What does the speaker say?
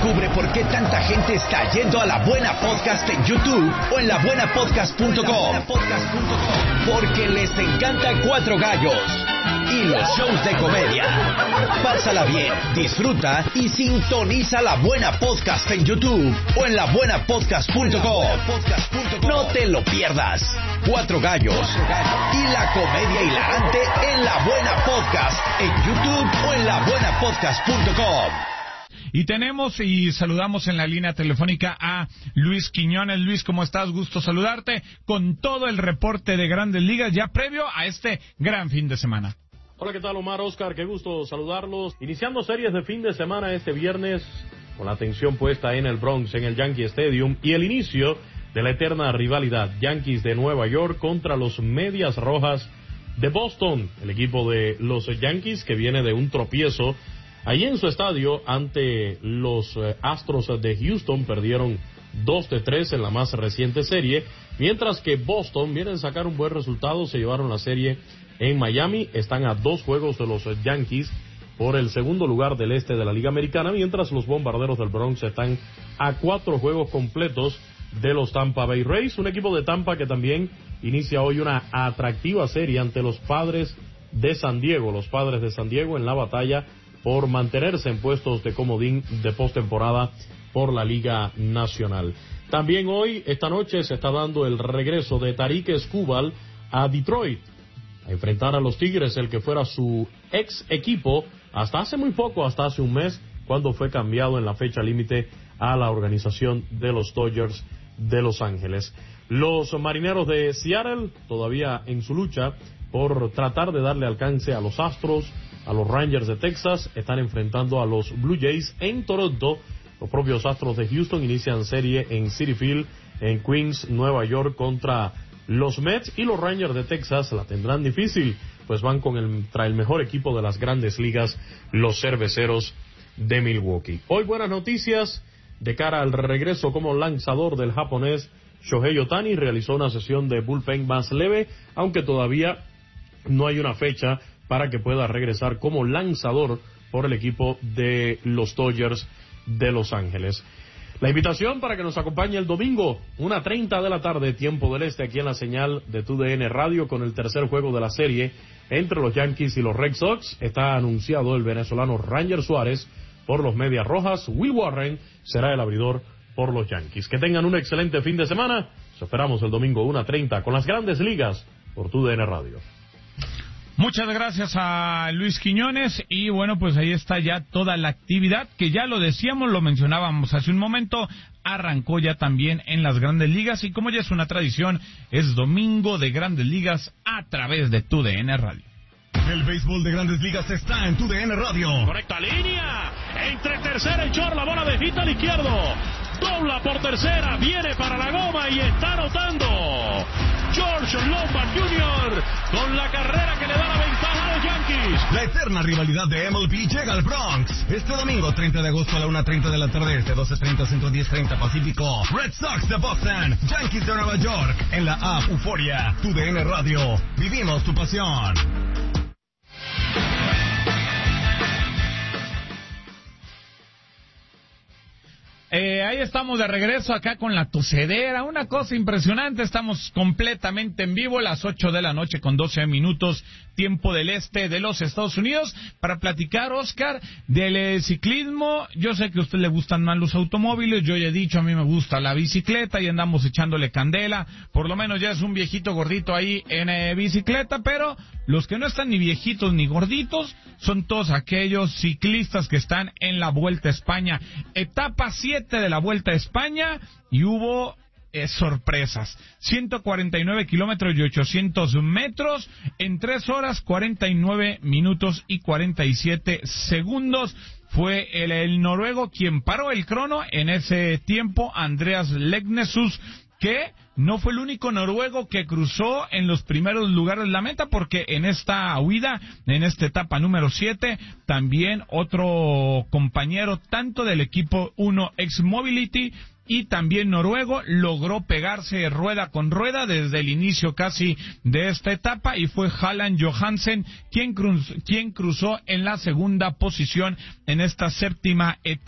Descubre por qué tanta gente está yendo a La Buena Podcast en YouTube o en labuenapodcast.com. Porque les encanta Cuatro Gallos y los shows de comedia. Pásala bien, disfruta y sintoniza La Buena Podcast en YouTube o en labuenapodcast.com. No te lo pierdas. Cuatro Gallos y la comedia hilarante en La Buena Podcast en YouTube o en labuenapodcast.com. Y tenemos y saludamos en la línea telefónica a Luis Quiñones. Luis, ¿cómo estás? Gusto saludarte con todo el reporte de Grandes Ligas ya previo a este gran fin de semana. Hola, ¿qué tal, Omar? Oscar, qué gusto saludarlos. Iniciando series de fin de semana este viernes con la atención puesta en el Bronx, en el Yankee Stadium, y el inicio de la eterna rivalidad Yankees de Nueva York contra los Medias Rojas de Boston. El equipo de los Yankees que viene de un tropiezo allí en su estadio ante los Astros de Houston, perdieron 2-3 en la más reciente serie, mientras que Boston viene de sacar un buen resultado, se llevaron la serie en Miami, están a 2 juegos de los Yankees por el segundo lugar del este de la Liga Americana, mientras los Bombarderos del Bronx están a 4 juegos completos de los Tampa Bay Rays, un equipo de Tampa que también inicia hoy una atractiva serie ante los Padres de San Diego, en la batalla por mantenerse en puestos de comodín de postemporada por la Liga Nacional. También hoy, esta noche, se está dando el regreso de Tarik Skubal a Detroit, a enfrentar a los Tigres, el que fuera su ex equipo hasta hace muy poco, hasta hace un mes, cuando fue cambiado en la fecha límite a la organización de los Dodgers de Los Ángeles. Los Marineros de Seattle, todavía en su lucha por tratar de darle alcance a los Astros, a los Rangers de Texas, están enfrentando a los Blue Jays en Toronto. Los propios Astros de Houston inician serie en Citi Field, en Queens, Nueva York, contra los Mets, y los Rangers de Texas la tendrán difícil, pues van contra el mejor equipo de las Grandes Ligas, los Cerveceros de Milwaukee. Hoy buenas noticias de cara al regreso como lanzador del japonés Shohei Ohtani. Realizó una sesión de bullpen más leve, aunque todavía no hay una fecha para que pueda regresar como lanzador por el equipo de los Dodgers de Los Ángeles. La invitación para que nos acompañe el domingo, 1:30 de la tarde, tiempo del este, aquí en la señal de TUDN Radio, con el tercer juego de la serie entre los Yankees y los Red Sox. Está anunciado el venezolano Ranger Suárez por los Medias Rojas. Will Warren será el abridor por los Yankees. Que tengan un excelente fin de semana. Nos esperamos el domingo 1:30 con las Grandes Ligas por TUDN Radio. Muchas gracias a Luis Quiñones, y bueno, pues ahí está ya toda la actividad que ya lo decíamos, lo mencionábamos hace un momento, arrancó ya también en las Grandes Ligas, y como ya es una tradición, es domingo de Grandes Ligas a través de TUDN Radio. El béisbol de Grandes Ligas está en TUDN Radio. Correcta línea, entre tercera y short, la bola de hit al izquierdo, dobla por tercera, viene para la goma y está anotando George Lombard Jr. con la carrera que le da la ventaja a los Yankees. La eterna rivalidad de MLB llega al Bronx. Este domingo 30 de agosto a la 1:30 de la tarde, de 12:30 Centro, 10:30 Pacífico. Red Sox de Boston, Yankees de Nueva York, en la app Euforia. TUDN Radio, vivimos tu pasión. Ahí estamos de regreso acá con la tosedera, una cosa impresionante, estamos completamente en vivo, las 8 de la noche con 12 minutos, tiempo del este de los Estados Unidos, para platicar, Oscar, del ciclismo. Yo sé que a usted le gustan más los automóviles, yo ya he dicho, a mí me gusta la bicicleta y andamos echándole candela, por lo menos ya es un viejito gordito ahí en bicicleta, pero los que no están ni viejitos ni gorditos son todos aquellos ciclistas que están en la Vuelta a España, etapa 7 de la Vuelta a España, y hubo sorpresas. 149 kilómetros y 800 metros en 3 horas, 49 minutos y 47 segundos. Fue el noruego quien paró el crono en ese tiempo, Andreas Legnesus, que no fue el único noruego que cruzó en los primeros lugares de la meta, porque en esta huida, en esta etapa número 7, también otro compañero, tanto del equipo 1 X Mobility y también noruego, logró pegarse rueda con rueda desde el inicio casi de esta etapa, y fue Halland Johansen quien cruzó en la segunda posición en esta séptima etapa.